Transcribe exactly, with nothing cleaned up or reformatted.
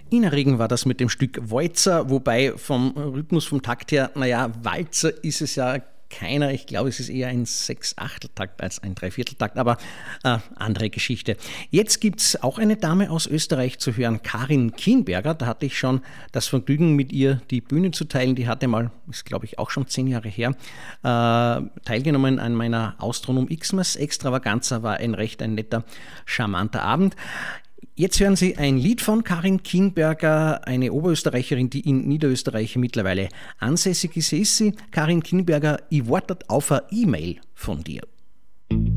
Ina Regen war das mit dem Stück Walzer, wobei vom Rhythmus, vom Takt her, naja, Walzer ist es ja keiner. Ich glaube, es ist eher ein Sechs-Achtel-Takt als ein Dreivierteltakt, aber äh, andere Geschichte. Jetzt gibt es auch eine Dame aus Österreich zu hören, Karin Kienberger. Da hatte ich schon das Vergnügen, mit ihr die Bühne zu teilen. Die hatte mal, ist glaube ich auch schon zehn Jahre her, äh, teilgenommen an meiner Austronom Xmas Extravaganza. War ein recht ein netter, charmanter Abend. Jetzt hören Sie ein Lied von Karin Kienberger, eine Oberösterreicherin, die in Niederösterreich mittlerweile ansässig ist. Ist sie, Karin Kienberger, ich wartet auf eine E-Mail von dir.